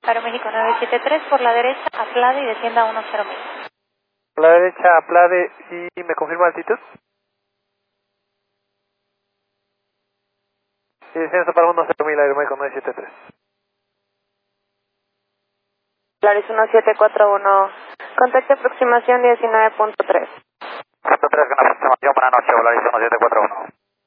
Aeroméxico 973, por la derecha, aplade y descienda a 10.000. Por la derecha, aplade y me confirma altitud. Y descenso para 10.000, Aeroméxico 973. Polaris 1741, contacto aproximación 19.3. 103 con aproximación, buenas noches, Polaris 1741.